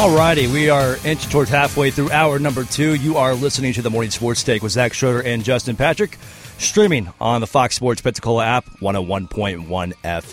Alrighty, we are inching towards halfway through hour number 2. You are listening to the Morning Sports Take with Zach Schroeder and Justin Patrick, streaming on the Fox Sports Pensacola app, 101.1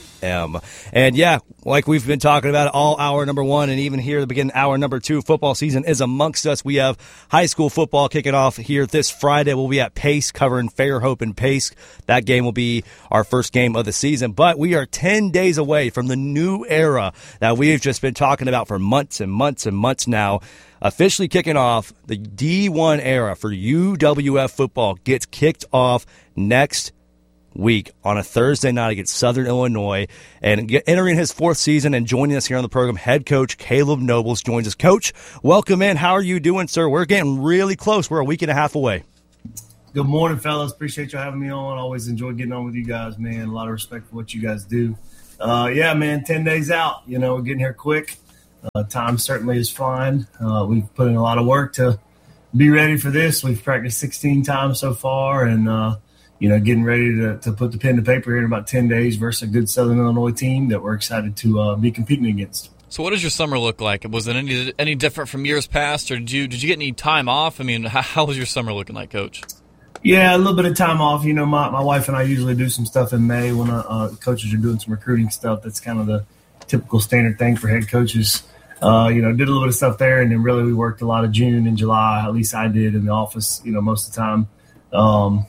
FM. And yeah, like we've been talking about all hour number 1 and even here at the beginning hour number 2, football season is amongst us. We have high school football kicking off here this Friday. We'll be at Pace covering Fairhope and Pace. That game will be our first game of the season. But we are 10 days away from the new era that we've just been talking about for months and months and months now. Officially kicking off, the D1 era for UWF football gets kicked off next week on a Thursday night against Southern Illinois. And entering his 4th season and joining us here on the program, head coach Caleb Nobles joins us. Coach, welcome in. How are you doing, sir? We're getting really close. We're a week and a half away. Good morning, fellas. Appreciate you having me on. Always enjoy getting on with you guys, man. A lot of respect for what you guys do. Yeah, man, 10 days out. You know, we're getting here quick. Time certainly is flying. We've put in a lot of work to be ready for this. We've practiced 16 times so far, and getting ready to put the pen to paper here in about 10 days versus a good Southern Illinois team that we're excited to be competing against. So what does your summer look like? Was it any different from years past, or did you get any time off? I mean, how was your summer looking like, Coach? Yeah, a little bit of time off. You know, my wife and I usually do some stuff in May when coaches are doing some recruiting stuff. That's kind of the typical standard thing for head coaches. Did a little bit of stuff there, and then really we worked a lot of June and July. At least I did in the office, most of the time.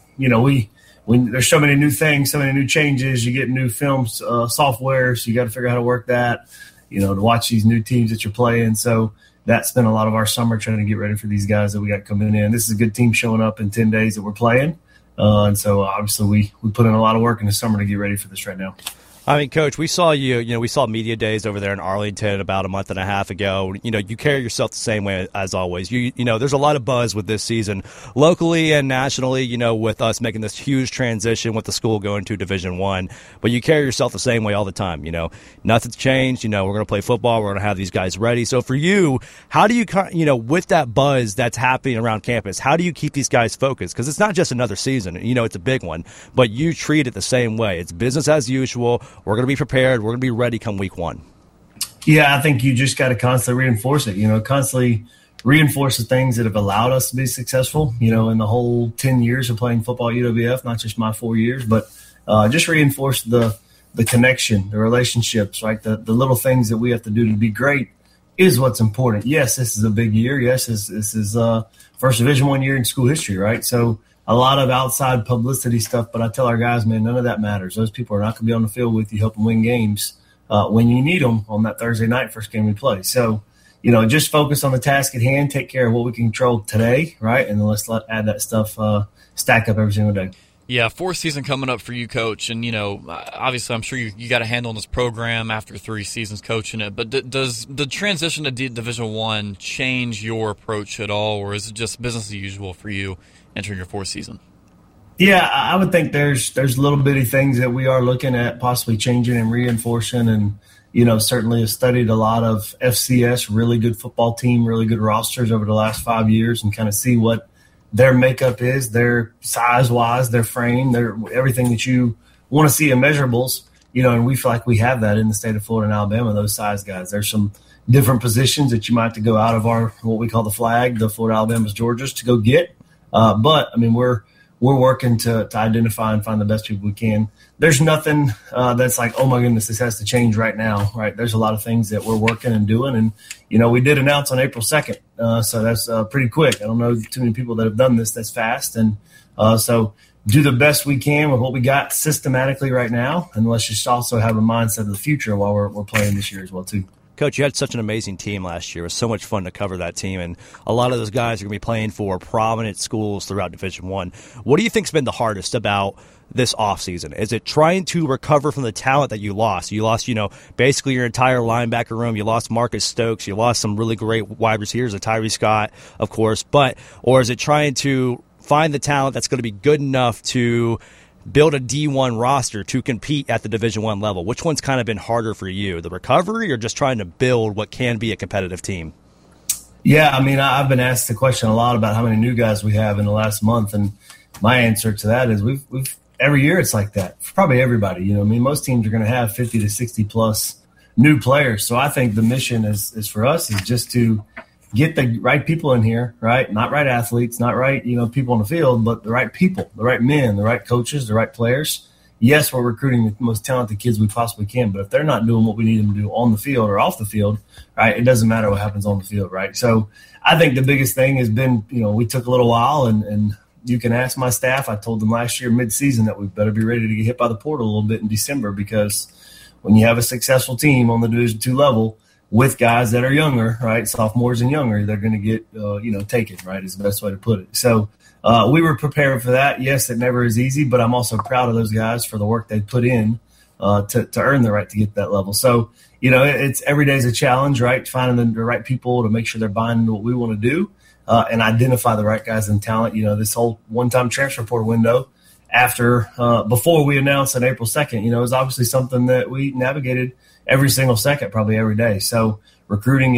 There's so many new things, so many new changes. You get new film software, so you got to figure out how to work that, to watch these new teams that you're playing. So that spent a lot of our summer trying to get ready for these guys that we got coming in. This is a good team showing up in 10 days that we're playing. And so obviously we put in a lot of work in the summer to get ready for this right now. I mean, Coach, we saw we saw media days over there in Arlington about a month and a half ago. You carry yourself the same way as always. There's a lot of buzz with this season, locally and nationally, with us making this huge transition with the school going to Division I. But you carry yourself the same way all the time. Nothing's changed. We're going to play football. We're going to have these guys ready. So for you, how do you, with that buzz that's happening around campus, how do you keep these guys focused? Because it's not just another season. It's a big one. But you treat it the same way. It's business as usual. We're going to be prepared. We're going to be ready come week 1. Yeah, I think you just got to constantly reinforce it, constantly reinforce the things that have allowed us to be successful, in the whole 10 years of playing football at UWF, not just my 4 years, but just reinforce the connection, the relationships, right? The little things that we have to do to be great is what's important. Yes, this is a big year. Yes, this is first Division I year in school history, right? So a lot of outside publicity stuff, but I tell our guys, man, none of that matters. Those people are not going to be on the field with you helping win games when you need them on that Thursday night first game we play. So, just focus on the task at hand, take care of what we can control today, right? And then let's add that stuff, stack up every single day. Yeah, 4th season coming up for you, Coach. And, obviously I'm sure you got a handle on this program after 3 seasons coaching it. But does the transition to Division I change your approach at all, or is it just business as usual for you entering your 4th season? Yeah, I would think there's little bitty things that we are looking at possibly changing and reinforcing. And, certainly have studied a lot of FCS, really good football team, really good rosters over the last 5 years and kind of see what their makeup is, their size-wise, their frame, their everything that you want to see in measurables, and we feel like we have that in the state of Florida and Alabama, those size guys. There's some different positions that you might have to go out of what we call the flag, the Florida, Alabama's, Georgia's to go get. But, I mean, we're working to identify and find the best people we can. There's nothing that's like, oh, my goodness, this has to change right now, right? There's a lot of things that we're working and doing. And, we did announce on April 2nd, so that's pretty quick. I don't know too many people that have done this that's fast. And so do the best we can with what we got systematically right now, and let's just also have a mindset of the future while we're playing this year as well, too. Coach, you had such an amazing team last year. It was so much fun to cover that team, and a lot of those guys are going to be playing for prominent schools throughout Division I. What do you think's been the hardest about this offseason? Is it trying to recover from the talent that you lost? You lost, basically your entire linebacker room. You lost Marcus Stokes. You lost some really great wide receivers, Tyree Scott, of course. Or is it trying to find the talent that's going to be good enough to build a D1 roster to compete at the Division I level? Which one's kind of been harder for you, the recovery or just trying to build what can be a competitive team? Yeah, I mean, I've been asked the question a lot about how many new guys we have in the last month, and my answer to that is we've every year it's like that for probably everybody. Most teams are going to have 50 to 60 plus new players. So I think the mission is for us is just to get the right people in here, right? Not right athletes, not right, people on the field, but the right people, the right men, the right coaches, the right players. Yes, we're recruiting the most talented kids we possibly can, but if they're not doing what we need them to do on the field or off the field, right, it doesn't matter what happens on the field, right? So I think the biggest thing has been, we took a little while, and you can ask my staff. I told them last year mid-season that we better be ready to get hit by the portal a little bit in December, because when you have a successful team on the Division II level with guys that are younger, right, sophomores and younger, they're going to get, taken, right, is the best way to put it. So we were prepared for that. Yes, it never is easy, but I'm also proud of those guys for the work they put in to earn the right to get to that level. So, it's every day is a challenge, right, finding the right people to make sure they're buying into what we want to do and identify the right guys and talent. This whole one-time transfer portal window before we announced on April 2nd, is obviously something that we navigated every single second, probably every day. So recruiting